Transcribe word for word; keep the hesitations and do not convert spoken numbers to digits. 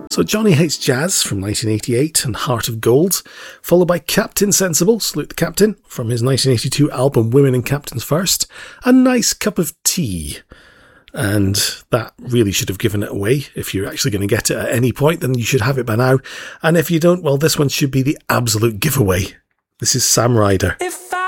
So Johnny Hates Jazz from nineteen eighty-eight and Heart of Gold, followed by Captain Sensible, Salute the Captain, from his nineteen eighty-two album Women and Captains First, A Nice Cup of Tea. And that really should have given it away. If you're actually going to get it at any point, then you should have it by now. And if you don't, well, this one should be the absolute giveaway. This is Sam Ryder. If I